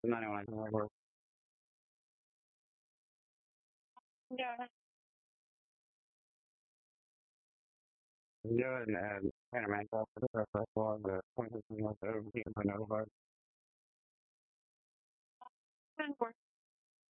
91 work. Yeah. Yeah, and Panama for the first one, the 2015 was over here for no